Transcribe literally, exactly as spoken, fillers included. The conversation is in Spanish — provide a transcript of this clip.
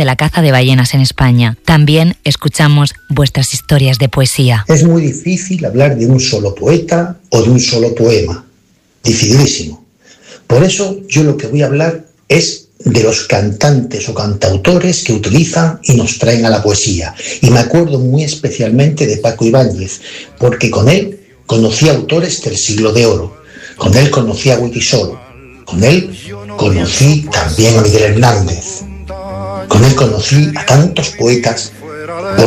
la caza de ballenas en España. También escuchamos vuestras historias de poesía. Es muy difícil hablar de un solo poeta o de un solo poema. Dificilísimo. Por eso yo lo que voy a hablar es de los cantantes o cantautores que utilizan y nos traen a la poesía. Y me acuerdo muy especialmente de Paco Ibáñez, porque con él conocí autores del siglo de oro. Con él conocí a Witisolo. Con él conocí también a Miguel Hernández. Con él conocí a tantos poetas,